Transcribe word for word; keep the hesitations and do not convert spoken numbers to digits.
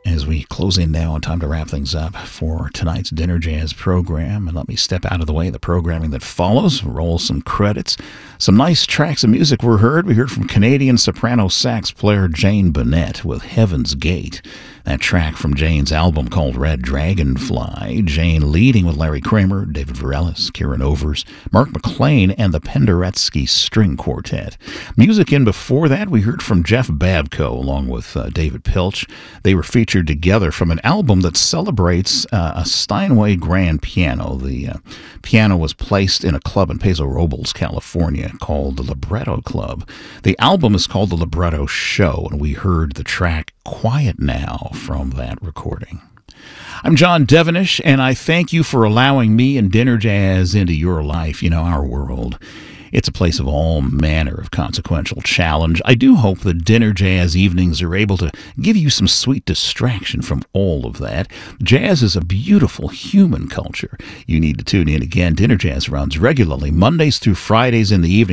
As we close in now, time to wrap things up for tonight's Dinner Jazz program. And let me step out of the way of the programming that follows, roll some credits. Some nice tracks of music were heard. We heard from Canadian soprano sax player Jane Bennett with Heaven's Gate. That track from Jane's album called Red Dragonfly. Jane leading with Larry Kramer, David Varelis, Kieran Overs, Mark McLean, and the Penderecki String Quartet. Music in before that, we heard from Jeff Babko along with uh, David Pilch. They were featured together from an album that celebrates uh, a Steinway grand piano. The uh, piano was placed in a club in Paso Robles, California called the Libretto Club. The album is called The Libretto Show, and we heard the track Quiet Now from that recording. I'm John Devenish, and I thank you for allowing me and Dinner Jazz into your life, you know, our world. It's a place of all manner of consequential challenge. I do hope that Dinner Jazz evenings are able to give you some sweet distraction from all of that. Jazz is a beautiful human culture. You need to tune in again. Dinner Jazz runs regularly Mondays through Fridays in the evening.